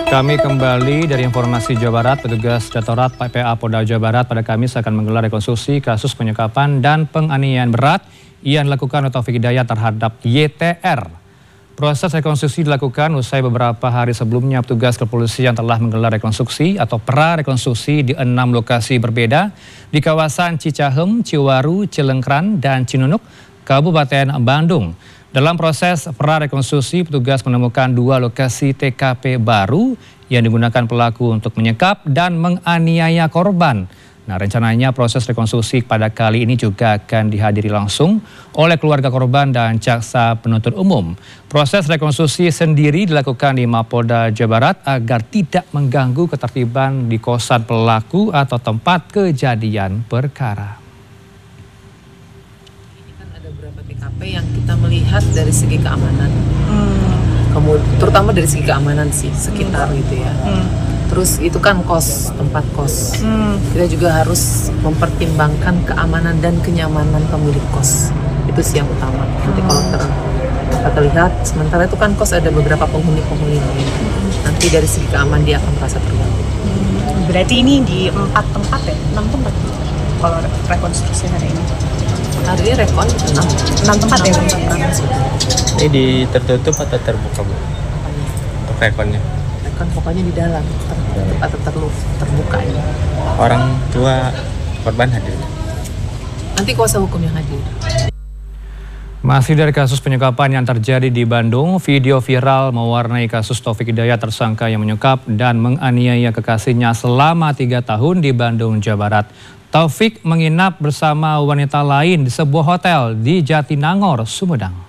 Kami kembali dari informasi Jawa Barat. Petugas Direktorat PPA Polda Jawa Barat pada Kamis akan menggelar rekonstruksi kasus penyekapan dan penganiayaan berat yang dilakukan oleh Taufik Hidayat terhadap YTR. Proses rekonstruksi dilakukan usai beberapa hari sebelumnya petugas kepolisian telah menggelar rekonstruksi atau pra-rekonstruksi di 6 lokasi berbeda di kawasan Cicahem, Ciwaru, Cilengkran, dan Cinunuk, Kabupaten Bandung. Dalam proses pra-rekonstruksi, petugas menemukan 2 lokasi TKP baru yang digunakan pelaku untuk menyekap dan menganiaya korban. Nah, rencananya proses rekonstruksi pada kali ini juga akan dihadiri langsung oleh keluarga korban dan jaksa penuntut umum. Proses rekonstruksi sendiri dilakukan di Mapolda Jawa Barat agar tidak mengganggu ketertiban di kosan pelaku atau tempat kejadian perkara. Beberapa TKP yang kita melihat dari segi keamanan, kemudian terutama dari segi keamanan sih sekitar gitu ya. Terus itu kan tempat kos. Kita juga harus mempertimbangkan keamanan dan kenyamanan pemilik kos. Itu sih yang utama. Nanti kalau kita lihat, sementara itu kan kos ada beberapa penghuni-penghuni. Nanti dari segi keamanan dia akan merasa terganggu. Berarti ini di 4 tempat ya? 6 tempat kalau rekonstruksi hari ini? Hari ini rekon 6 tempat ya? Ini di tertutup atau terbuka, Bu? Untuk rekonnya? Rekon pokoknya di dalam, tertutup atau terbuka ya. Orang tua korban hadir? Nanti kuasa hukum yang hadir. Masih dari kasus penyekapan yang terjadi di Bandung, video viral mewarnai kasus Taufik Hidayat tersangka yang menyekap dan menganiaya kekasihnya selama 3 tahun di Bandung, Jawa Barat. Taufik menginap bersama wanita lain di sebuah hotel di Jatinangor, Sumedang.